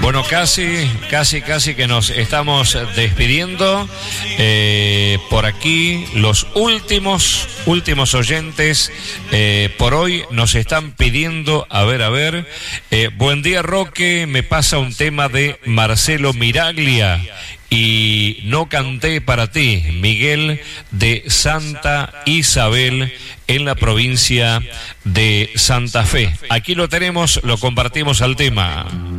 Bueno, casi que nos estamos despidiendo. Por aquí, los últimos oyentes por hoy nos están pidiendo, a ver, buen día Roque, me pasa un tema de Marcelo Miraglia y No canté para ti, Miguel de Santa Isabel en la provincia de Santa Fe. Aquí lo tenemos, lo compartimos al tema.